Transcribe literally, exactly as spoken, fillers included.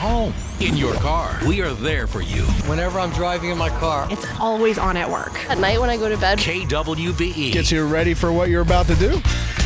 home, in your car. We are there for you. Whenever I'm driving in my car. It's always on at work. At night when I go to bed. K W B E. Gets you ready for what you're about to do.